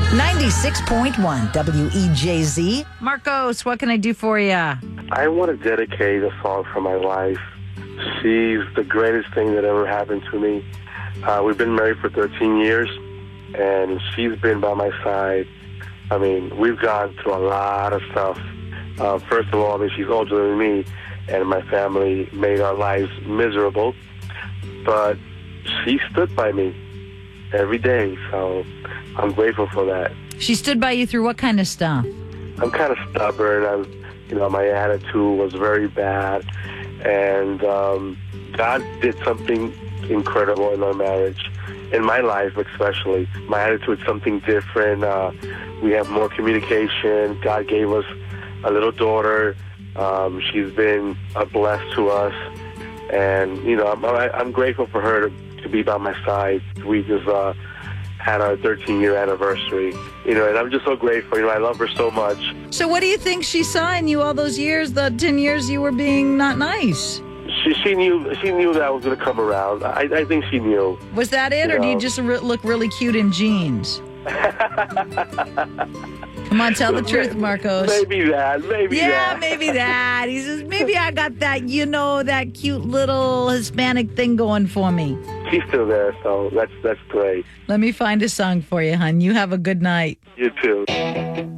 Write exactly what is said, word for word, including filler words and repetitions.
ninety-six point one W E J Z. Marcos, what can I do for you? I want to dedicate a song for my wife. She's the greatest thing that ever happened to me. Uh, we've been married for thirteen years, and she's been by my side. I mean, we've gone through a lot of stuff. Uh, first of all, I mean, she's older than me, and my family made our lives miserable. But she stood by me every day, so I'm grateful for that. She stood by you through what kind of stuff? I'm kind of stubborn. I'm, you know, my attitude was very bad, and um, God did something incredible in our marriage, in my life especially. My attitude is something different. Uh, we have more communication. God gave us a little daughter. Um, she's been a bless to us, and you know, I'm, I'm grateful for her to, to be by my side. We just uh, had our thirteen-year anniversary, you know, and I'm just so grateful. You know, I love her so much. So what do you think she saw in you all those years, the ten years you were being not nice? She, she knew she knew that I was going to come around. I, I think she knew. Was that it, you or know. do you just re- look really cute in jeans? Come on, tell the truth, Marcos. Maybe that, maybe yeah, that. Yeah, maybe that. He says, maybe I got that, you know, that cute little Hispanic thing going for me. She's still there, so that's that's great. Let me find a song for you, hon. You have a good night. You too.